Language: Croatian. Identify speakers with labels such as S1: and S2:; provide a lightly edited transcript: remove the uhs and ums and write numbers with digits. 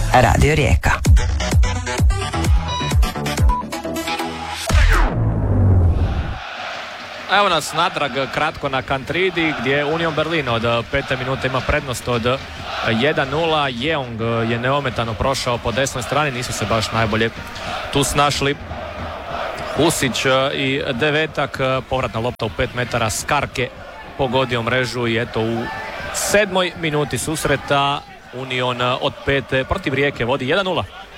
S1: Radio Rijeka.
S2: Evo nas natrag kratko na Kantridi gdje Union Berlin od 5. minute ima prednost od 1-0. Jeong je neometano prošao po desnoj strani, nisu se baš najbolje tu snašli. Husić i Devetak, povratna lopta u 5 metara, Skarke pogodio mrežu i eto u 7. minuti susreta Union od 5 protiv Rijeke vodi 1-0.